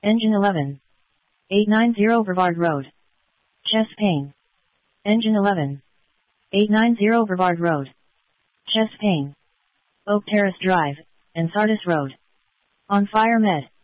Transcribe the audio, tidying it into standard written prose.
Engine 11. 890 Brevard Road. Chest pain. Engine 11. 890 Brevard Road. Chest pain. Oak Terrace Drive, and Sardis Road. On Fire Med.